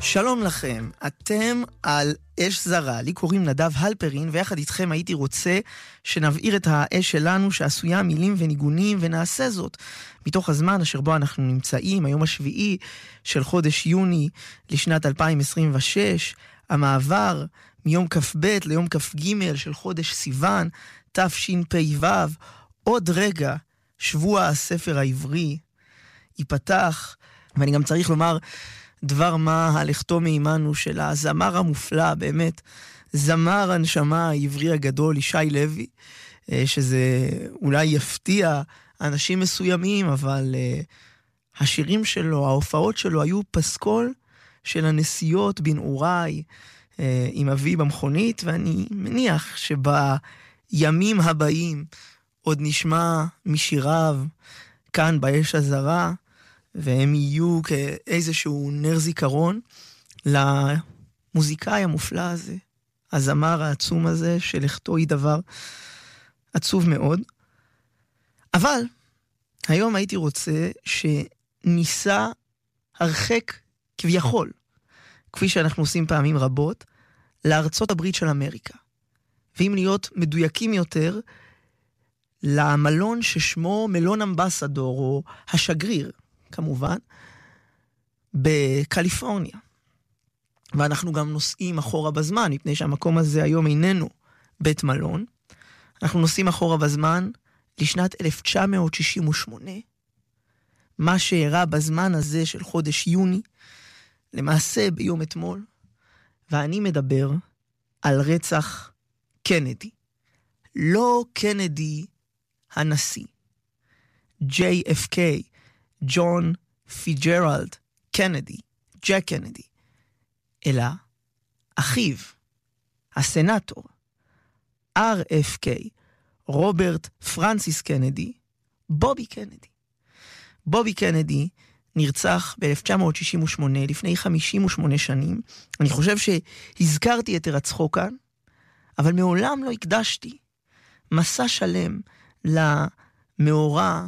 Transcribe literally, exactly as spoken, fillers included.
שלום לכם, אתם על אש זרה, לי קוראים נדב הלפרין, ויחד איתכם הייתי רוצה שנבעיר את האש שלנו שעשויה מילים וניגונים, ונעשה זאת מתוך הזמן אשר בו אנחנו נמצאים, היום השביעי של חודש יוני לשנת אלפיים עשרים ושש, המעבר מיום כ"ב ליום כ"ג של חודש סיוון, תשפ"ו, עוד רגע שבוע הספר העברי ייפתח, ואני גם צריך לומר דבר מה הלכתו מעימנו של הזמר המופלא, באמת, זמר הנשמה העברי הגדול, ישי לוי, שזה אולי יפתיע אנשים מסוימים, אבל השירים שלו, ההופעות שלו, היו פסקול של הנסיעות בנעוריי עם אבי במכונית, ואני מניח שבימים הבאים עוד נשמע משיריו כאן באש הזרה, והם יהיו כאיזשהו נר זיכרון למוזיקאי המופלא הזה, הזמר העצום הזה, שלכתו היא דבר עצוב מאוד. אבל היום הייתי רוצה שניסה הרחק כביכול, כפי שאנחנו עושים פעמים רבות, לארצות הברית של אמריקה. ואם להיות מדויקים יותר, למלון ששמו מלון אמבסדור, או השגריר, כמובן, בקליפורניה. ואנחנו גם נוסעים אחורה בזמן, מפני שהמקום הזה היום איננו בית מלון. אנחנו נוסעים אחורה בזמן לשנת אלף תשע מאות שישים ושמונה, מה שאירע בזמן הזה של חודש יוני, למעשה ביום אתמול, ואני מדבר על רצח קנדי. לא קנדי הנשיא, ג'יי אף קיי, ג'ון פיג'רלד קנדי, ג'ק קנדי, אלא אחיו, הסנאטור, אר אף קיי, רוברט פרנסיס קנדי, בובי קנדי. בובי קנדי נרצח ב-אלף תשע מאות שישים ושמונה, לפני חמישים ושמונה שנים. אני חושב שהזכרתי את הרצחו כאן, אבל מעולם לא הקדשתי מסע שלם למאורע